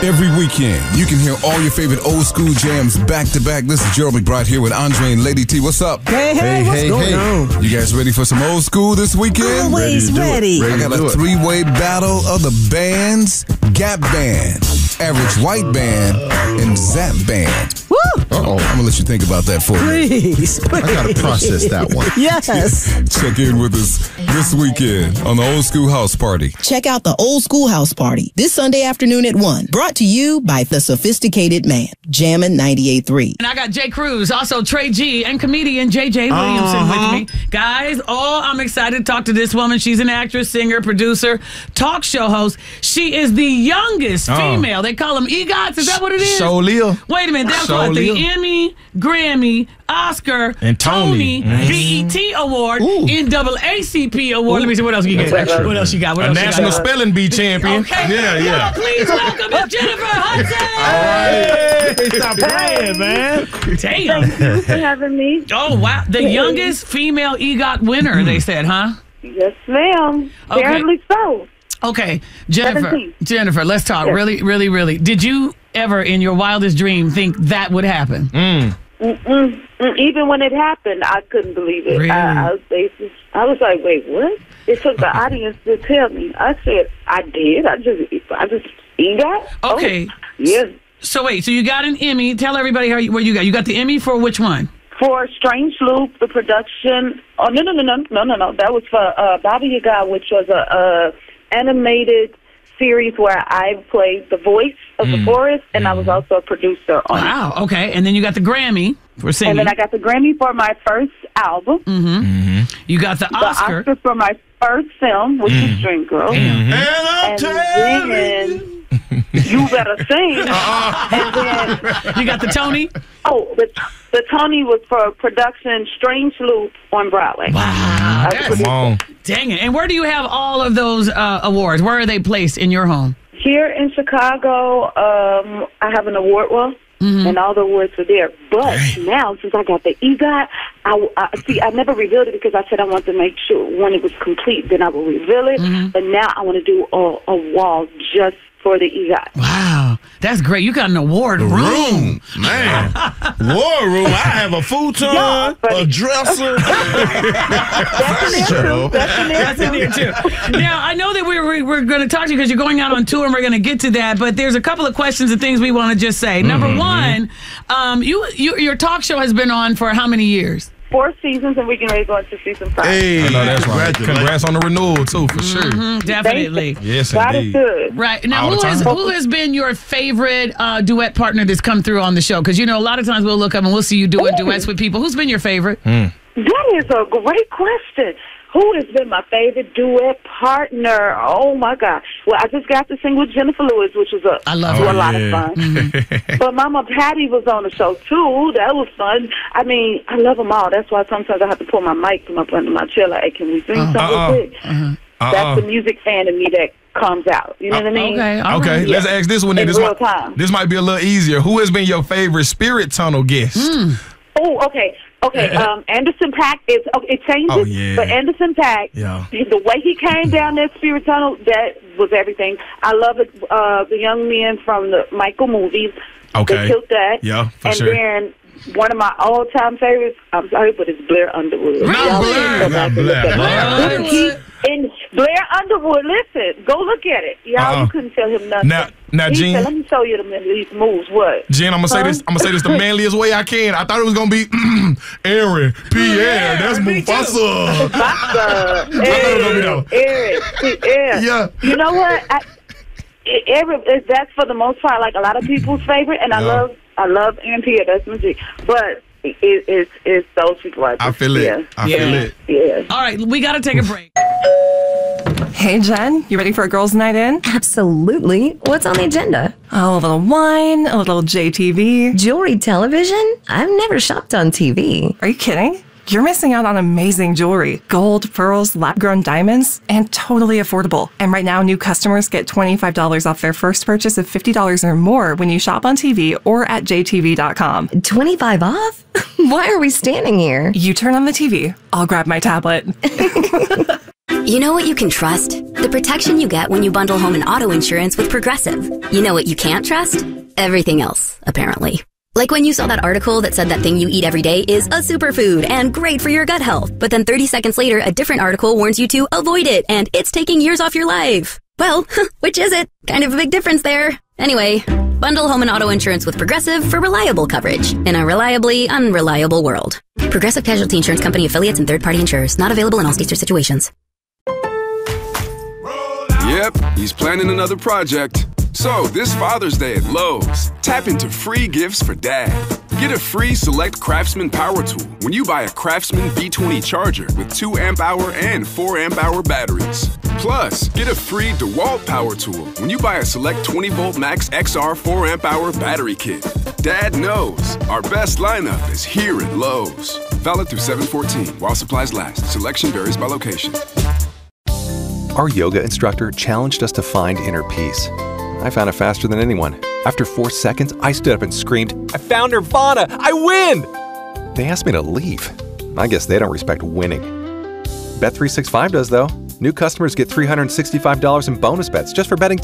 Every weekend, you can hear all your favorite old school jams back to back. This is Gerald McBride here with Andre and Lady T. What's up? Hey, what's going on? You guys ready for some old school this weekend? Always ready. I got a three-way battle of the bands: Gap Band, Average White Band, and Zap Band. Woo! I'm going to let you think about that for a minute. Please. I got to process that one. Yes. Check in with us this weekend on the Old School House Party. Check out the Old School House Party this Sunday afternoon at 1. Brought to you by The Sophisticated Man. Jammin' 98.3. And I got Jay Cruz, also Trey G, and comedian J.J. Williamson with me. Guys, I'm excited to talk to this woman. She's an actress, singer, producer, talk show host. She is the youngest female. They call them EGOTs. Is that what it is? Show-Lil. Wait a minute. That's what the Emmy, Grammy, Oscar, and Tony. BET Award, NAACP Award. Let me see what else you get. What else you got? What A else National you got? Spelling Bee champion. Okay. Yeah. Please welcome Miss Jennifer Hudson. Hey, stop playing, man. Damn. Thanks for having me. Oh, wow. The youngest female EGOT winner, they said, huh? Yes, ma'am. Okay. Apparently so. Okay, Jennifer, 17. Let's talk Yes. really. Did you ever in your wildest dream think that would happen? Even when it happened, I couldn't believe it. Really? I was like, wait, what? It took the audience to tell me. I said, I did. I just EGOT? Okay. Oh, yes. So wait, so you got an Emmy. Tell everybody what you got. You got the Emmy for which one? For Strange Loop, the production. Oh, no. That was for Baba Yaga, which was a animated series where I played the voice of the forest, and I was also a producer on it. Wow, okay. And then you got the Grammy for singing. And then I got the Grammy for my first album. You got the Oscar. The Oscar for my first film, which is Dream Girl. And And then you better sing. And then You got the Tony. the Tony was for production Strange Loop on Broadway. Wow. Come on. Dang it. And where do you have all of those awards? Where are they placed in your home? Here in Chicago, I have an award wall. And all the awards are there. But now, since I got the EGOT, I never revealed it because I said I wanted to make sure when it was complete, then I will reveal it. But now I want to do a wall just for the EGOT. Wow. That's great. You got an award room. Man. War room. I have a futon, a dresser. That's in there too. Now, I know that we're going to talk to you because you're going out on tour and we're going to get to that, but there's a couple of questions and things we want to just say. Number one, your talk show has been on for how many years? 4 seasons, and we're getting ready to go into season 5. Hey, I know that's right. congrats on the renewal, too, for sure. Definitely. Yes, God is indeed. good. Right. Now, All the time. who has been your favorite duet partner that's come through on the show? Because, a lot of times we'll look up and we'll see you doing duets with people. Who's been your favorite? That is a great question. Who has been my favorite duet partner? Oh, my God. Well, I just got to sing with Jennifer Lewis, which was a lot of fun. But Mama Patty was on the show, too. That was fun. I mean, I love them all. That's why sometimes I have to pull my mic from up under my chair, like, hey, can we sing something real quick? That's the music fan in me that comes out. You know what I mean? Okay. all Okay, right. let's ask this one. In This real time. might be a little easier. Who has been your favorite Spirit Tunnel guest? Oh, okay. Anderson .Paak it changes, Oh, yeah. but Anderson .Paak, the way he came down that Spirit Tunnel, that was everything. I love it. The young men from the Michael movies, they killed that. Yeah, for and sure. then one of my all-time favorites, I'm sorry, but it's Blair Underwood. Not Blair. And Blair Underwood, listen, go look at it. Y'all, you couldn't tell him nothing. Now, He Jen. said, let me show you these moves. What? Jen, I'm gonna say this. I'm gonna say this the manliest way I can. I thought it was gonna be Aaron, Pierre. That's Mufasa. Eric. Yeah. You know what? That's for the most part like a lot of people's favorite, and I love Aaron Pierre. That's my G. But it's those people right there. I feel it. I feel it. Yeah. All right, we got to take a break. Hey, Jen, you ready for a girls' night in? Absolutely. What's on the agenda? Oh, a little wine, a little JTV. Jewelry television? I've never shopped on TV. Are you kidding? You're missing out on amazing jewelry. Gold, pearls, lab-grown diamonds, and totally affordable. And right now, new customers get $25 off their first purchase of $50 or more when you shop on TV or at jtv.com. 25 off? Why are we standing here? You turn on the TV. I'll grab my tablet. You know what you can trust? The protection you get when you bundle home and auto insurance with Progressive. You know what you can't trust? Everything else, apparently. Like when you saw that article that said that thing you eat every day is a superfood and great for your gut health. But then 30 seconds later, a different article warns you to avoid it and it's taking years off your life. Well, which is it? Kind of a big difference there. Anyway, bundle home and auto insurance with Progressive for reliable coverage in a reliably unreliable world. Progressive Casualty Insurance Company affiliates and third-party insurers. Not available in all states or situations. Yep, he's planning another project. So, this Father's Day at Lowe's, tap into free gifts for Dad. Get a free Select Craftsman power tool when you buy a Craftsman B20 charger with 2 amp-hour and 4 amp-hour batteries. Plus, get a free DeWalt power tool when you buy a Select 20-volt Max XR 4 amp-hour battery kit. Dad knows our best lineup is here at Lowe's. Valid through 7/14 while supplies last. Selection varies by location. Our yoga instructor challenged us to find inner peace. I found it faster than anyone. After 4 seconds, I stood up and screamed, "I found Nirvana! I win!" They asked me to leave. I guess they don't respect winning. Bet365 does, though. New customers get $365 in bonus bets just for betting